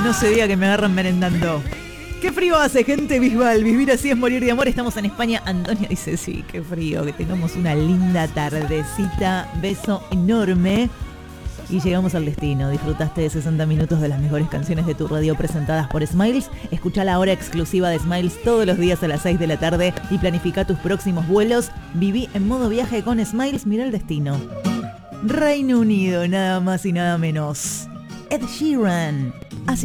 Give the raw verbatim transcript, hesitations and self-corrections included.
no se diga que me agarran merendando. Qué frío hace, gente Bisbal. Vivir así es morir de amor. Estamos en España. Antonia dice, sí, qué frío. Que tengamos una linda tardecita. Beso enorme. Y llegamos al destino. Disfrutaste de sesenta minutos de las mejores canciones de tu radio presentadas por Smiles. Escuchá la hora exclusiva de Smiles todos los días a las seis de la tarde y planifica tus próximos vuelos. Viví en modo viaje con Smiles. Mira el destino. Reino Unido, nada más y nada menos. Ed Sheeran. Así